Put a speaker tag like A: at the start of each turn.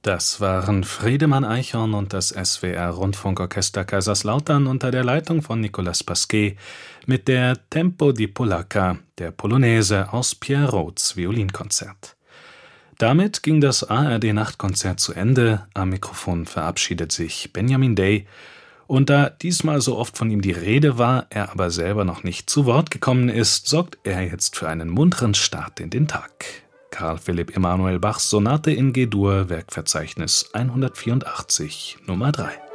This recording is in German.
A: Das waren Friedemann Eichhorn und das SWR-Rundfunkorchester Kaiserslautern unter der Leitung von Nicolas Pasquet mit der Tempo di Polacca, der Polonaise aus Pierre Roths Violinkonzert. Damit ging das ARD-Nachtkonzert zu Ende. Am Mikrofon verabschiedet sich Benjamin Day. Und da diesmal so oft von ihm die Rede war, er aber selber noch nicht zu Wort gekommen ist, sorgt er jetzt für einen munteren Start in den Tag. Karl Philipp Emanuel Bachs Sonate in G-Dur, Werkverzeichnis 184, Nummer 3.